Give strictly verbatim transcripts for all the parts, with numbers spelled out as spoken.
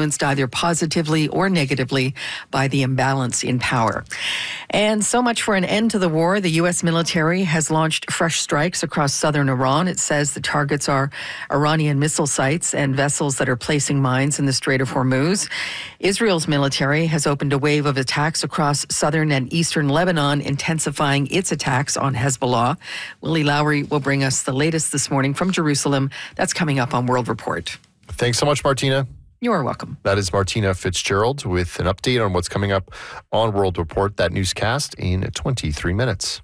influenced either positively or negatively by the imbalance in power. And so much for an end to the war. The U S military has launched fresh strikes across southern Iran. It says the targets are Iranian missile sites and vessels that are placing mines in the Strait of Hormuz. Israel's military has opened a wave of attacks across southern and eastern Lebanon, intensifying its attacks on Hezbollah. Willie Lowry will bring us the latest this morning from Jerusalem. That's coming up on World Report. Thanks so much, Martina. You're welcome. That is Martina Fitzgerald with an update on what's coming up on World Report. That newscast in twenty-three minutes.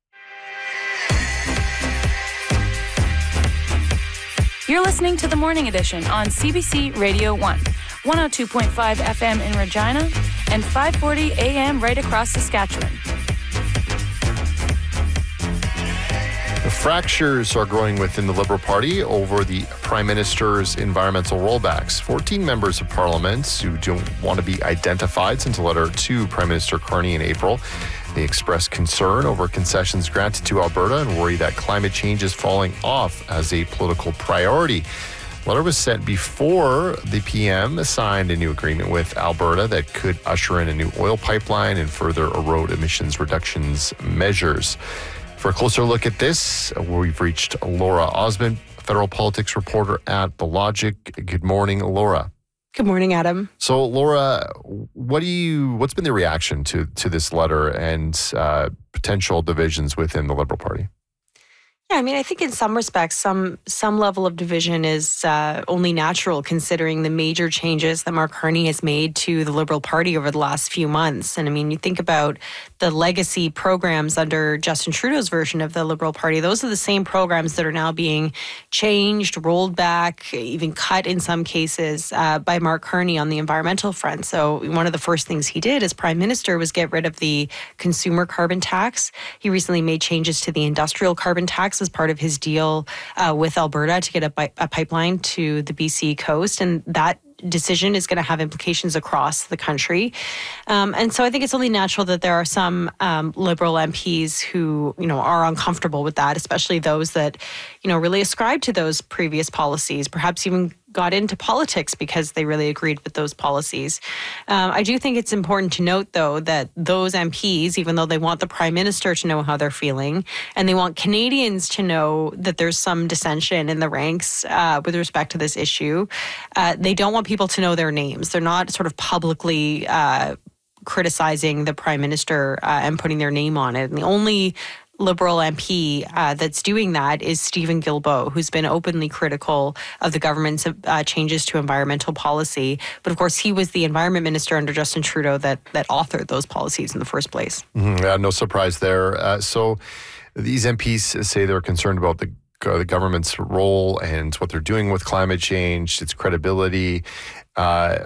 You're listening to the Morning Edition on C B C Radio one, one oh two point five F M in Regina, and five forty A M right across Saskatchewan. The fractures are growing within the Liberal Party over the Prime Minister's environmental rollbacks. fourteen members of Parliament who don't want to be identified sent a letter to Prime Minister Carney in April. They expressed concern over concessions granted to Alberta and worry that climate change is falling off as a political priority. The letter was sent before the P M signed a new agreement with Alberta that could usher in a new oil pipeline and further erode emissions reductions measures. For a closer look at this, we've reached Laura Osmond, federal politics reporter at The Logic. Good morning, Laura. Good morning, Adam. So, Laura, what do you? What's been the reaction to to this letter and uh, potential divisions within the Liberal Party? Yeah, I mean, I think in some respects, some some level of division is uh, only natural considering the major changes that Mark Carney has made to the Liberal Party over the last few months. And I mean, you think about the legacy programs under Justin Trudeau's version of the Liberal Party, those are the same programs that are now being changed, rolled back, even cut in some cases uh, by Mark Carney on the environmental front. So one of the first things he did as Prime Minister was get rid of the consumer carbon tax. He recently made changes to the industrial carbon tax as part of his deal uh, with Alberta to get a, bi- a pipeline to the B C coast. And that decision is going to have implications across the country. Um, and so I think it's only natural that there are some um, Liberal M Ps who, you know, are uncomfortable with that, especially those that, you know, really ascribe to those previous policies, perhaps even got into politics because they really agreed with those policies. Um, I do think it's important to note, though, that those M Ps, even though they want the Prime Minister to know how they're feeling, and they want Canadians to know that there's some dissension in the ranks uh, with respect to this issue, uh, they don't want people to know their names. They're not sort of publicly uh, criticizing the Prime Minister uh, and putting their name on it. And the only Liberal M P uh, that's doing that is Stephen Guilbeault, who's been openly critical of the government's uh, changes to environmental policy. But of course, he was the environment minister under Justin Trudeau that that authored those policies in the first place. Mm-hmm. Yeah, no surprise there. Uh, so these M Ps say they're concerned about the uh, the government's role and what they're doing with climate change, its credibility. Uh,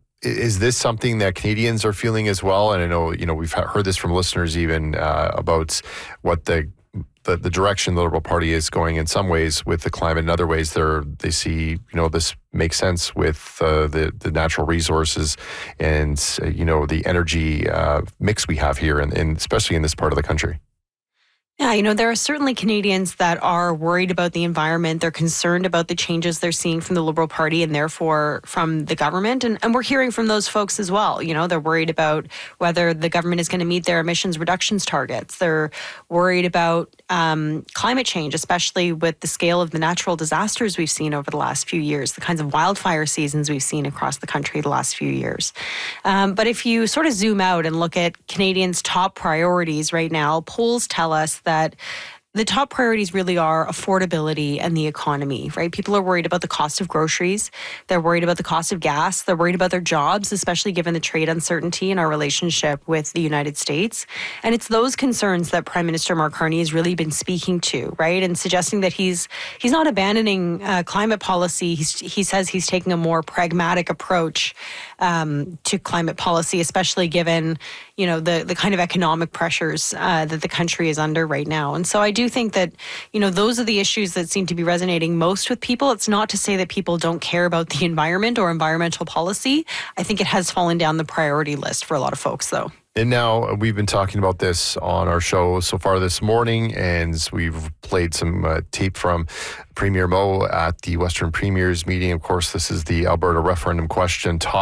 Is this something that Canadians are feeling as well? And I know, you know, we've heard this from listeners even uh, about what the, the the direction the Liberal Party is going in some ways with the climate. In other ways, they're they see, you know, this makes sense with uh, the the natural resources and uh, you know the energy uh, mix we have here, and, and especially in this part of the country. Yeah, you know, there are certainly Canadians that are worried about the environment. They're concerned about the changes they're seeing from the Liberal Party and therefore from the government. And, and we're hearing from those folks as well. You know, they're worried about whether the government is going to meet their emissions reductions targets. They're worried about um, climate change, especially with the scale of the natural disasters we've seen over the last few years, the kinds of wildfire seasons we've seen across the country the last few years. Um, but if you sort of zoom out and look at Canadians' top priorities right now, polls tell us that the top priorities really are affordability and the economy, right? People are worried about the cost of groceries. They're worried about the cost of gas. They're worried about their jobs, especially given the trade uncertainty in our relationship with the United States. And it's those concerns that Prime Minister Mark Carney has really been speaking to, right? And suggesting that he's he's not abandoning uh, climate policy. He's, he says he's taking a more pragmatic approach um, to climate policy, especially given, you know, the, the kind of economic pressures uh, that the country is under right now. And so I do think that, you know, those are the issues that seem to be resonating most with people. It's not to say that people don't care about the environment or environmental policy. I think it has fallen down the priority list for a lot of folks, though. And now we've been talking about this on our show so far this morning, and we've played some uh, tape from Premier Moe at the Western Premiers meeting. Of course, this is the Alberta referendum question.